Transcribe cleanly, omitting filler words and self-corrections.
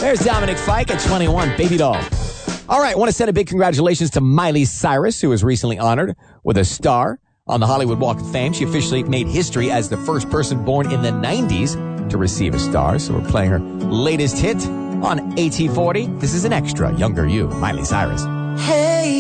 There's Dominic Fike at 21, Baby Doll. All right, I want to send a big congratulations to Miley Cyrus, who was recently honored with a star on the Hollywood Walk of Fame. She officially made history as the first person born in the 90s to receive a star. So we're playing her latest hit on AT40. This is an extra, Younger You, Miley Cyrus.